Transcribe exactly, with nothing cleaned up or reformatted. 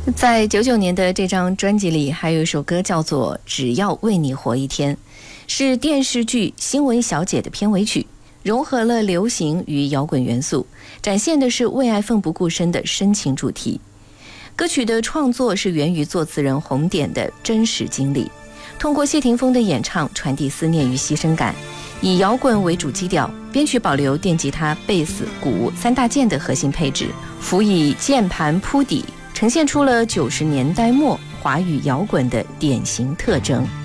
在九九年的这张专辑里，还有一首歌叫做《只要为你活一天》，是电视剧《新闻小姐》的片尾曲，融合了流行与摇滚元素，展现的是为爱奋不顾身的深情主题。歌曲的创作是源于作词人红点的真实经历，通过谢霆锋的演唱传递思念与牺牲感，以摇滚为主基调，编曲保留电吉他、贝斯、鼓三大件的核心配置，辅以键盘铺底，呈现出了九十年代末华语摇滚的典型特征。